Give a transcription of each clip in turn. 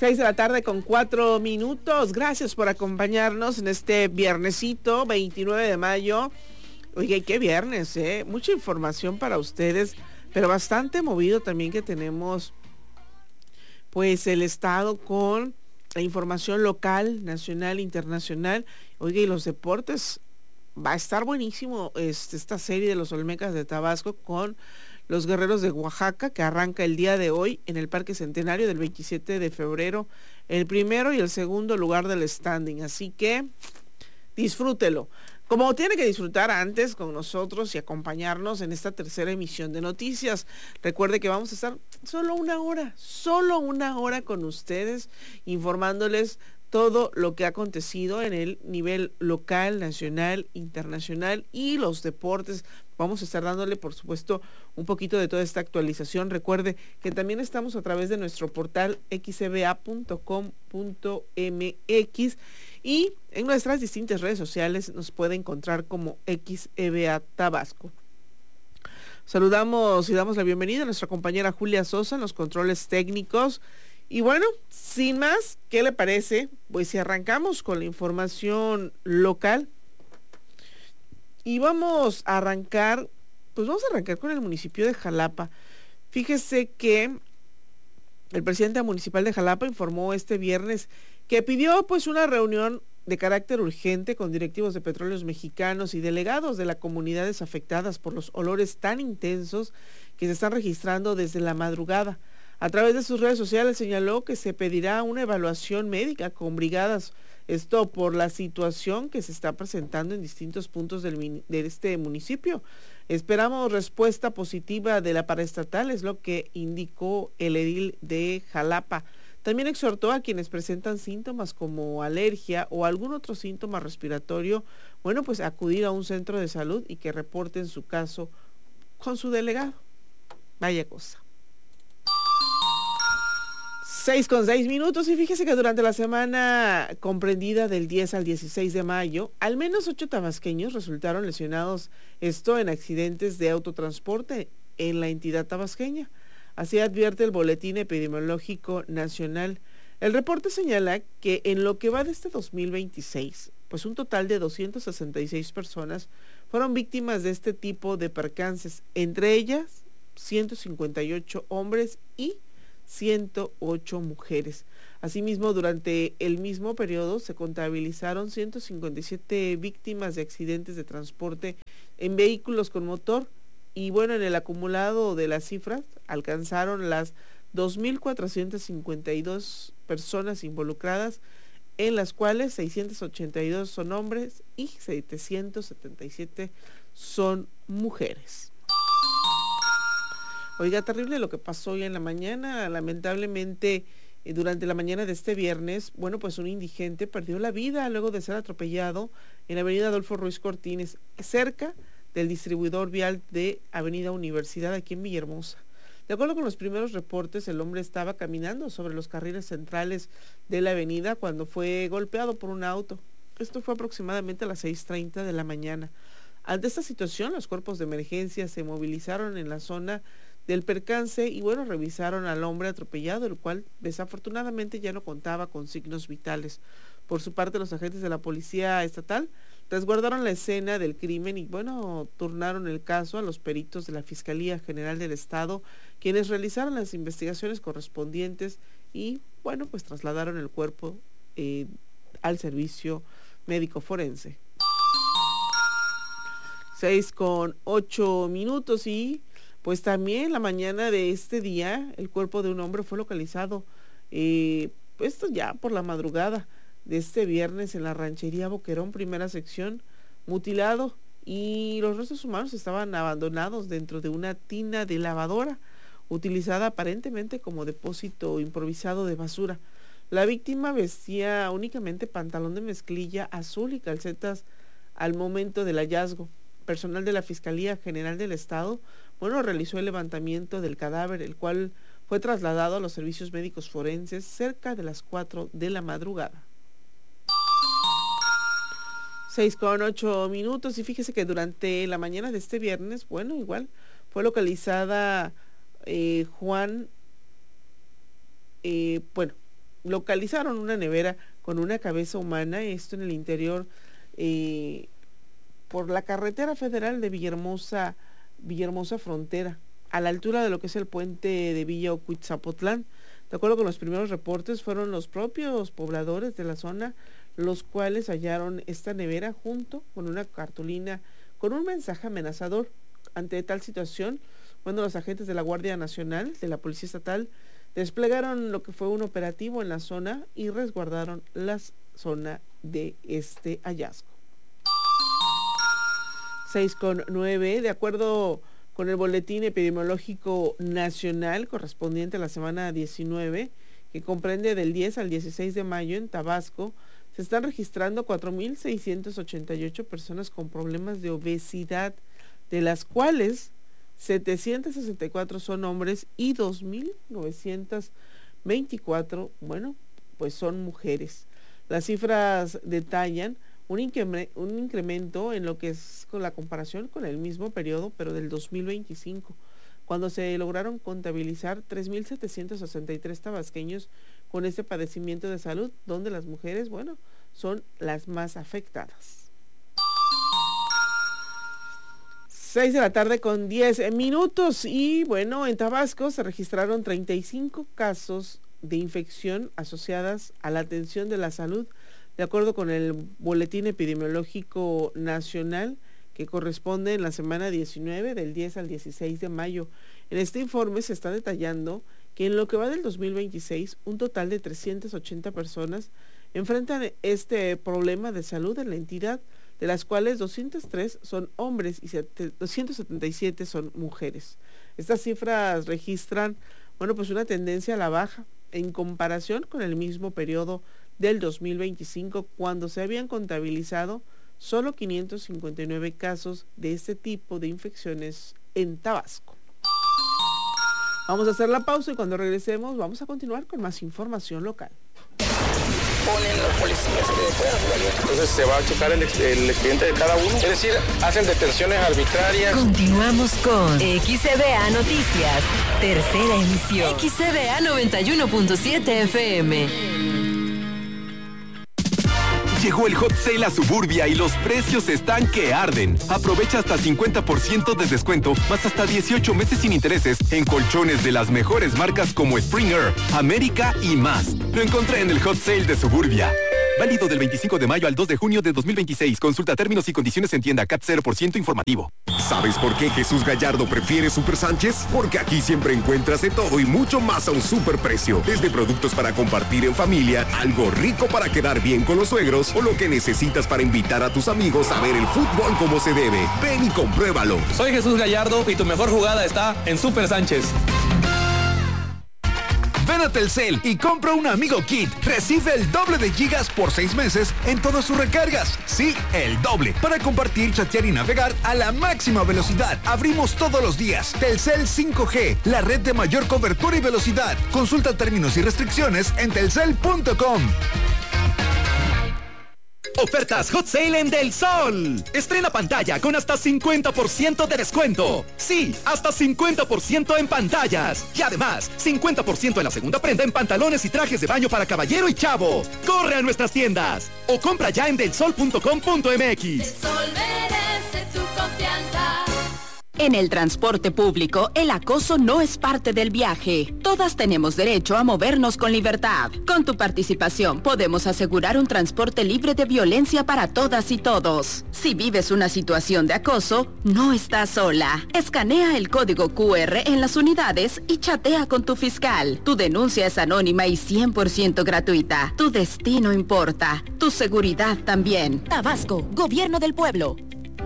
6:04 p.m. Gracias por acompañarnos en este viernesito 29 de mayo. Oye, qué viernes, mucha información para ustedes, pero bastante movido también que tenemos pues el estado con la información local, nacional, internacional. Oye, y los deportes, va a estar buenísimo esta serie de los Olmecas de Tabasco con los Guerreros de Oaxaca, que arranca el día de hoy en el Parque Centenario del 27 de febrero, el primero y el segundo lugar del standing. Así que disfrútelo, como tiene que disfrutar antes con nosotros y acompañarnos en esta tercera emisión de noticias. Recuerde que vamos a estar solo una hora con ustedes, informándoles todo lo que ha acontecido en el nivel local, nacional, internacional y los deportes. Vamos a estar dándole, por supuesto, un poquito de toda esta actualización. Recuerde que también estamos a través de nuestro portal xeba.com.mx y en nuestras distintas redes sociales nos puede encontrar como XEBA Tabasco. Saludamos y damos la bienvenida a nuestra compañera Julia Sosa en los controles técnicos. Y bueno, sin más, ¿qué le parece? Pues si arrancamos con la información local y vamos a arrancar con el municipio de Jalapa. Fíjese que el presidente municipal de Jalapa informó este viernes que pidió pues una reunión de carácter urgente con directivos de Petróleos Mexicanos y delegados de las comunidades afectadas por los olores tan intensos que se están registrando desde la madrugada. A través de sus redes sociales señaló que se pedirá una evaluación médica con brigadas, esto por la situación que se está presentando en distintos puntos de este municipio. Esperamos respuesta positiva de la paraestatal, es lo que indicó el edil de Jalapa. También exhortó a quienes presentan síntomas como alergia o algún otro síntoma respiratorio, pues acudir a un centro de salud y que reporten su caso con su delegado. Vaya cosa. 6:06 y fíjese que durante la semana comprendida del 10 al 16 de mayo, al menos 8 tabasqueños resultaron lesionados, esto en accidentes de autotransporte en la entidad tabasqueña. Así advierte el Boletín Epidemiológico Nacional. El reporte señala que en lo que va de este 2026, pues un total de 266 personas fueron víctimas de este tipo de percances, entre ellas 158 hombres y 108 mujeres. Asimismo, durante el mismo periodo se contabilizaron 157 víctimas de accidentes de transporte en vehículos con motor y en el acumulado de las cifras alcanzaron las 2.452 personas involucradas, en las cuales 682 son hombres y 777 son mujeres. Oiga, terrible lo que pasó hoy en la mañana. Lamentablemente, durante la mañana de este viernes, pues un indigente perdió la vida luego de ser atropellado en la avenida Adolfo Ruiz Cortines, cerca del distribuidor vial de Avenida Universidad, aquí en Villahermosa. De acuerdo con los primeros reportes, el hombre estaba caminando sobre los carriles centrales de la avenida cuando fue golpeado por un auto. Esto fue aproximadamente a las 6:30 de la mañana. Ante esta situación, los cuerpos de emergencia se movilizaron en la zona del percance y revisaron al hombre atropellado, el cual desafortunadamente ya no contaba con signos vitales. Por su parte, los agentes de la policía estatal resguardaron la escena del crimen y turnaron el caso a los peritos de la Fiscalía General del Estado, quienes realizaron las investigaciones correspondientes y trasladaron el cuerpo al servicio médico forense. 6:08 y pues también la mañana de este día el cuerpo de un hombre fue localizado, esto ya por la madrugada de este viernes en la ranchería Boquerón, primera sección, mutilado, y los restos humanos estaban abandonados dentro de una tina de lavadora utilizada aparentemente como depósito improvisado de basura. La víctima vestía únicamente pantalón de mezclilla azul y calcetas al momento del hallazgo. Personal de la Fiscalía General del Estado, realizó el levantamiento del cadáver, el cual fue trasladado a los servicios médicos forenses cerca de las 4 de la madrugada. 6:08 y fíjese que durante la mañana de este viernes, igual fue localizada localizaron una nevera con una cabeza humana, esto en el interior, por la carretera federal de Villahermosa Frontera, a la altura de lo que es el puente de Villa Ocuitzapotlán. De acuerdo con los primeros reportes, fueron los propios pobladores de la zona los cuales hallaron esta nevera junto con una cartulina con un mensaje amenazador. Ante tal situación, los agentes de la Guardia Nacional, de la Policía Estatal, desplegaron lo que fue un operativo en la zona y resguardaron la zona de este hallazgo. 6:09, de acuerdo con el Boletín Epidemiológico Nacional correspondiente a la semana 19, que comprende del 10 al 16 de mayo en Tabasco, se están registrando 4,688 personas con problemas de obesidad, de las cuales 764 son hombres y 2,924, son mujeres. Las cifras detallan un incremento en lo que es con la comparación con el mismo periodo, pero del 2025, cuando se lograron contabilizar 3,763 tabasqueños con este padecimiento de salud, donde las mujeres, son las más afectadas. 6:10 y en Tabasco se registraron 35 casos de infección asociadas a la atención de la salud, de acuerdo con el Boletín Epidemiológico Nacional, que corresponde en la semana 19, del 10 al 16 de mayo. En este informe se está detallando que en lo que va del 2026, un total de 380 personas enfrentan este problema de salud en la entidad, de las cuales 203 son hombres y 277 son mujeres. Estas cifras registran, una tendencia a la baja en comparación con el mismo periodo del 2025, cuando se habían contabilizado solo 559 casos de este tipo de infecciones en Tabasco. Vamos a hacer la pausa y cuando regresemos vamos a continuar con más información local. Ponen los policías que puedan jugar. Entonces se va a checar el expediente de cada uno. Es decir, hacen detenciones arbitrarias. Continuamos con XCBA Noticias, tercera emisión. XCBA 91.7 FM. Llegó el Hot Sale a Suburbia y los precios están que arden. Aprovecha hasta 50% de descuento, más hasta 18 meses sin intereses en colchones de las mejores marcas como Springer, América y más. Lo encontré en el Hot Sale de Suburbia. Válido del 25 de mayo al 2 de junio de 2026. Consulta términos y condiciones en tienda. CAT 0% informativo. ¿Sabes por qué Jesús Gallardo prefiere Super Sánchez? Porque aquí siempre encuentras de todo y mucho más a un super precio. Desde productos para compartir en familia, algo rico para quedar bien con los suegros o lo que necesitas para invitar a tus amigos a ver el fútbol como se debe. Ven y compruébalo. Soy Jesús Gallardo y tu mejor jugada está en Super Sánchez. Ven a Telcel y compra un Amigo Kit. Recibe el doble de gigas por 6 meses en todas sus recargas. Sí, el doble. Para compartir, chatear y navegar a la máxima velocidad. Abrimos todos los días. Telcel 5G, la red de mayor cobertura y velocidad. Consulta términos y restricciones en telcel.com. Ofertas Hot Sale en Del Sol. Estrena pantalla con hasta 50% de descuento. Sí, hasta 50% en pantallas. Y además, 50% en la segunda prenda en pantalones y trajes de baño para caballero y chavo. Corre a nuestras tiendas o compra ya en delsol.com.mx. Del Sol merece tu confianza. En el transporte público, el acoso no es parte del viaje. Todas tenemos derecho a movernos con libertad. Con tu participación, podemos asegurar un transporte libre de violencia para todas y todos. Si vives una situación de acoso, no estás sola. Escanea el código QR en las unidades y chatea con tu fiscal. Tu denuncia es anónima y 100% gratuita. Tu destino importa. Tu seguridad también. Tabasco, Gobierno del Pueblo.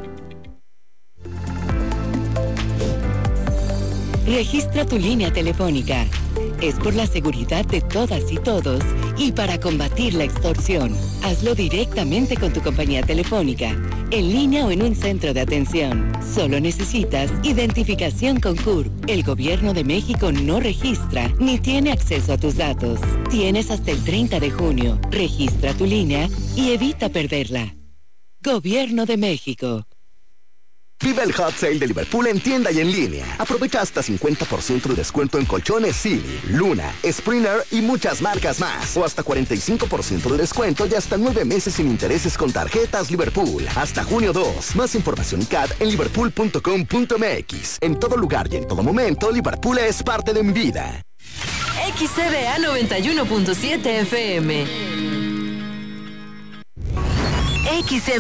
Registra tu línea telefónica. Es por la seguridad de todas y todos y para combatir la extorsión. Hazlo directamente con tu compañía telefónica, en línea o en un centro de atención. Solo necesitas identificación con CURP. El Gobierno de México no registra ni tiene acceso a tus datos. Tienes hasta el 30 de junio. Registra tu línea y evita perderla. Gobierno de México. Vive el Hot Sale de Liverpool en tienda y en línea. Aprovecha hasta 50% de descuento en colchones Silly, Luna, Springer y muchas marcas más. O hasta 45% de descuento y hasta 9 meses sin intereses con tarjetas Liverpool. Hasta junio 2. Más información y CAD en liverpool.com.mx. En todo lugar y en todo momento, Liverpool es parte de mi vida. XCDA 91.7 FM.